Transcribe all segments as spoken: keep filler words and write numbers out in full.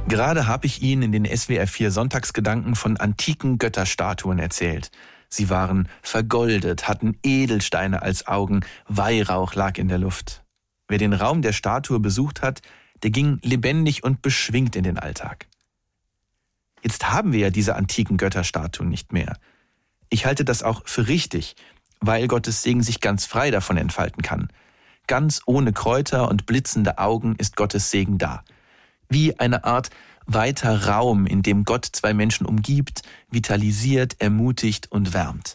Gerade habe ich Ihnen in den S W R vier Sonntagsgedanken von antiken Götterstatuen erzählt. Sie waren vergoldet, hatten Edelsteine als Augen, Weihrauch lag in der Luft. Wer den Raum der Statue besucht hat, der ging lebendig und beschwingt in den Alltag. Jetzt haben wir ja diese antiken Götterstatuen nicht mehr. Ich halte das auch für richtig, weil Gottes Segen sich ganz frei davon entfalten kann. Ganz ohne Kräuter und blitzende Augen ist Gottes Segen da. Wie eine Art weiter Raum, in dem Gott zwei Menschen umgibt, vitalisiert, ermutigt und wärmt.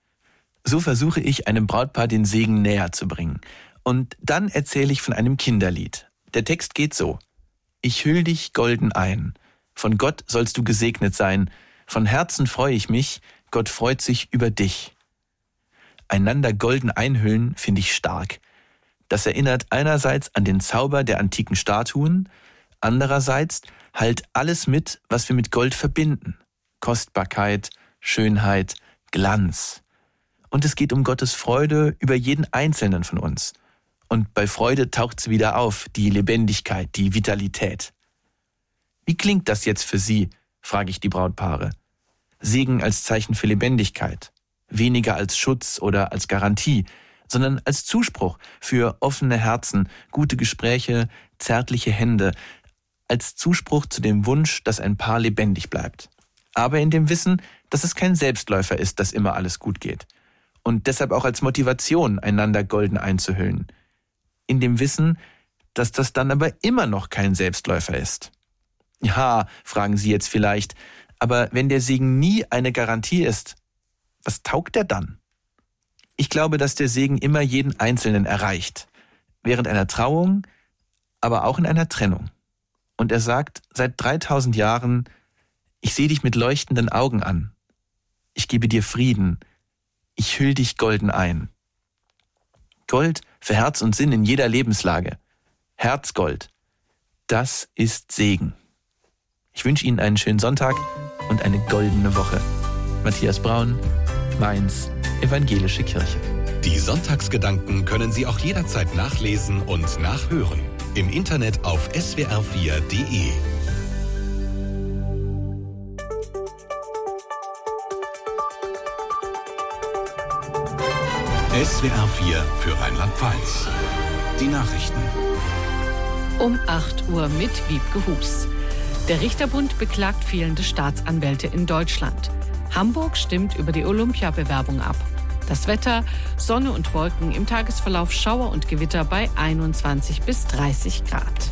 So versuche ich, einem Brautpaar den Segen näher zu bringen. Und dann erzähle ich von einem Kinderlied. Der Text geht so: Ich hüll dich golden ein. Von Gott sollst du gesegnet sein. Von Herzen freue ich mich. Gott freut sich über dich. Einander golden einhüllen finde ich stark. Das erinnert einerseits an den Zauber der antiken Statuen, andererseits halt alles mit, was wir mit Gold verbinden. Kostbarkeit, Schönheit, Glanz. Und es geht um Gottes Freude über jeden Einzelnen von uns. Und bei Freude taucht sie wieder auf, die Lebendigkeit, die Vitalität. Wie klingt das jetzt für Sie, frage ich die Brautpaare. Segen als Zeichen für Lebendigkeit, weniger als Schutz oder als Garantie, sondern als Zuspruch für offene Herzen, gute Gespräche, zärtliche Hände, als Zuspruch zu dem Wunsch, dass ein Paar lebendig bleibt. Aber in dem Wissen, dass es kein Selbstläufer ist, dass immer alles gut geht. Und deshalb auch als Motivation, einander golden einzuhüllen. In dem Wissen, dass das dann aber immer noch kein Selbstläufer ist. Ja, fragen Sie jetzt vielleicht, aber wenn der Segen nie eine Garantie ist, was taugt der dann? Ich glaube, dass der Segen immer jeden Einzelnen erreicht. Während einer Trauung, aber auch in einer Trennung. Und er sagt seit dreitausend Jahren, ich sehe dich mit leuchtenden Augen an. Ich gebe dir Frieden. Ich hüll dich golden ein. Gold für Herz und Sinn in jeder Lebenslage. Herzgold. Das ist Segen. Ich wünsche Ihnen einen schönen Sonntag und eine goldene Woche. Matthias Braun, Mainz, Evangelische Kirche. Die Sonntagsgedanken können Sie auch jederzeit nachlesen und nachhören. Im Internet auf s w r vier punkt d e. S W R vier für Rheinland-Pfalz. Die Nachrichten. Um acht Uhr mit Wiebke Hus. Der Richterbund beklagt fehlende Staatsanwälte in Deutschland. Hamburg stimmt über die Olympiabewerbung ab. Das Wetter, Sonne und Wolken, im Tagesverlauf Schauer und Gewitter bei einundzwanzig bis dreißig Grad.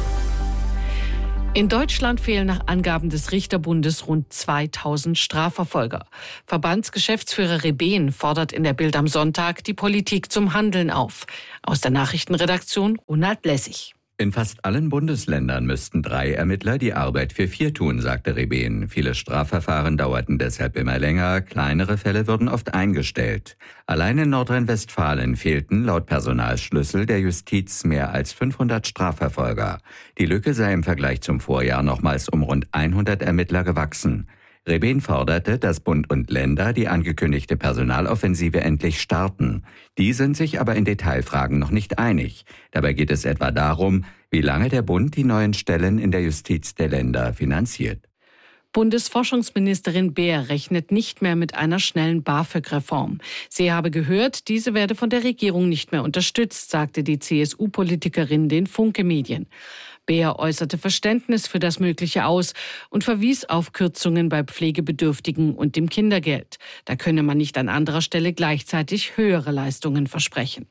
In Deutschland fehlen nach Angaben des Richterbundes rund zweitausend Strafverfolger. Verbandsgeschäftsführer Rebeen fordert in der Bild am Sonntag die Politik zum Handeln auf. Aus der Nachrichtenredaktion Ronald Lessig. In fast allen Bundesländern müssten drei Ermittler die Arbeit für vier tun, sagte Rebeen. Viele Strafverfahren dauerten deshalb immer länger, kleinere Fälle wurden oft eingestellt. Allein in Nordrhein-Westfalen fehlten laut Personalschlüssel der Justiz mehr als fünfhundert Strafverfolger. Die Lücke sei im Vergleich zum Vorjahr nochmals um rund hundert Ermittler gewachsen. Rebeen forderte, dass Bund und Länder die angekündigte Personaloffensive endlich starten. Die sind sich aber in Detailfragen noch nicht einig. Dabei geht es etwa darum, wie lange der Bund die neuen Stellen in der Justiz der Länder finanziert. Bundesforschungsministerin Beer rechnet nicht mehr mit einer schnellen BAföG-Reform. Sie habe gehört, diese werde von der Regierung nicht mehr unterstützt, sagte die C S U-Politikerin den Funke Medien. Beer äußerte Verständnis für das Mögliche aus und verwies auf Kürzungen bei Pflegebedürftigen und dem Kindergeld. Da könne man nicht an anderer Stelle gleichzeitig höhere Leistungen versprechen.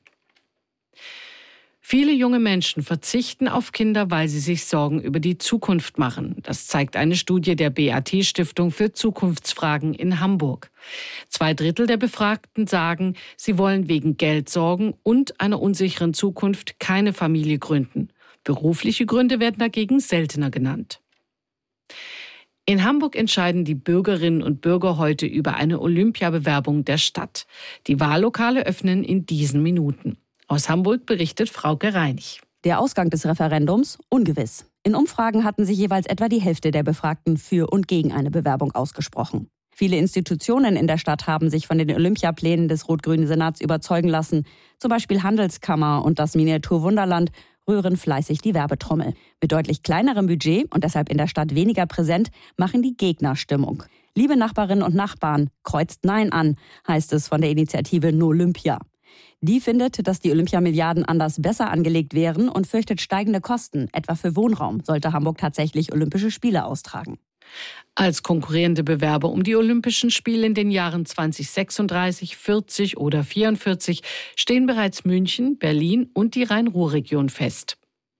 Viele junge Menschen verzichten auf Kinder, weil sie sich Sorgen über die Zukunft machen. Das zeigt eine Studie der B A T-Stiftung für Zukunftsfragen in Hamburg. Zwei Drittel der Befragten sagen, sie wollen wegen Geldsorgen und einer unsicheren Zukunft keine Familie gründen. Berufliche Gründe werden dagegen seltener genannt. In Hamburg entscheiden die Bürgerinnen und Bürger heute über eine Olympiabewerbung der Stadt. Die Wahllokale öffnen in diesen Minuten. Aus Hamburg berichtet Frauke Reinig. Der Ausgang des Referendums ungewiss. In Umfragen hatten sich jeweils etwa die Hälfte der Befragten für und gegen eine Bewerbung ausgesprochen. Viele Institutionen in der Stadt haben sich von den Olympiaplänen des rot-grünen Senats überzeugen lassen. Zum Beispiel Handelskammer und das Miniaturwunderland. rühren fleißig die Werbetrommel. Mit deutlich kleinerem Budget und deshalb in der Stadt weniger präsent, machen die Gegner Stimmung. Liebe Nachbarinnen und Nachbarn, kreuzt Nein an, heißt es von der Initiative Nolympia. Die findet, dass die Olympiamilliarden anders besser angelegt wären und fürchtet steigende Kosten, etwa für Wohnraum, sollte Hamburg tatsächlich Olympische Spiele austragen. Als konkurrierende Bewerber um die Olympischen Spiele in den Jahren zwanzig sechsunddreißig, vierzig oder vierundvierzig stehen bereits München, Berlin und die Rhein-Ruhr-Region fest.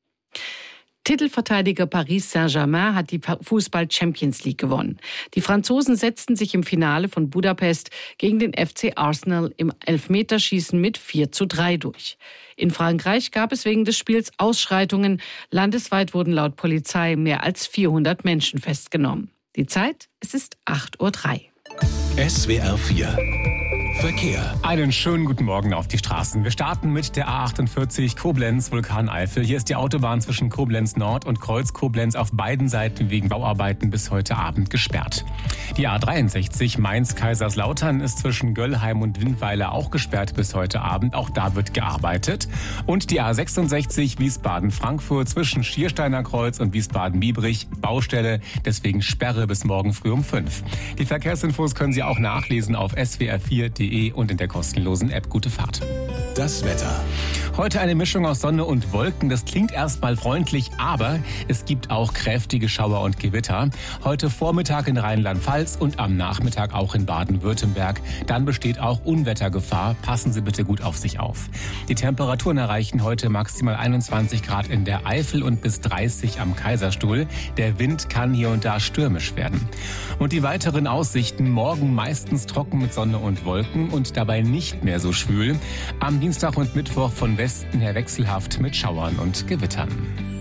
Titelverteidiger Paris Saint-Germain hat die Fußball-Champions League gewonnen. Die Franzosen setzten sich im Finale von Budapest gegen den F C Arsenal im Elfmeterschießen mit vier zu drei durch. In Frankreich gab es wegen des Spiels Ausschreitungen. Landesweit wurden laut Polizei mehr als vierhundert Menschen festgenommen. Die Zeit, es ist acht Uhr drei. S W R vier Verkehr. Einen schönen guten Morgen auf die Straßen. Wir starten mit der A achtundvierzig Koblenz-Vulkaneifel. Hier ist die Autobahn zwischen Koblenz Nord und Kreuz Koblenz auf beiden Seiten wegen Bauarbeiten bis heute Abend gesperrt. Die A dreiundsechzig Mainz-Kaiserslautern ist zwischen Göllheim und Windweiler auch gesperrt bis heute Abend. Auch da wird gearbeitet. Und die A sechsundsechzig Wiesbaden-Frankfurt zwischen Schiersteiner Kreuz und Wiesbaden-Biebrich Baustelle. Deswegen Sperre bis morgen früh um fünf. Die Verkehrsinfos können Sie auch nachlesen auf S W R vier punkt de und in der kostenlosen App Gute Fahrt. Das Wetter. Heute eine Mischung aus Sonne und Wolken. Das klingt erstmal freundlich, aber es gibt auch kräftige Schauer und Gewitter. Heute Vormittag in Rheinland-Pfalz und am Nachmittag auch in Baden-Württemberg. Dann besteht auch Unwettergefahr. Passen Sie bitte gut auf sich auf. Die Temperaturen erreichen heute maximal einundzwanzig Grad in der Eifel und bis dreißig am Kaiserstuhl. Der Wind kann hier und da stürmisch werden. Und die weiteren Aussichten: morgen meistens trocken mit Sonne und Wolken und dabei nicht mehr so schwül. Am Dienstag und Mittwoch von Westen her wechselhaft mit Schauern und Gewittern.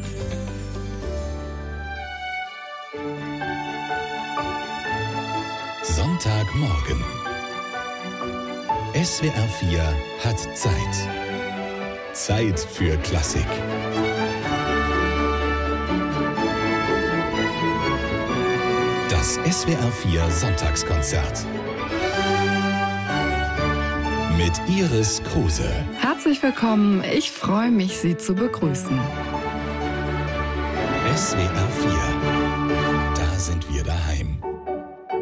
Sonntagmorgen. S W R vier hat Zeit. Zeit für Klassik. Das S W R vier Sonntagskonzert. Mit Iris Kruse. Herzlich willkommen, ich freue mich, Sie zu begrüßen. S W R vier, da sind wir daheim.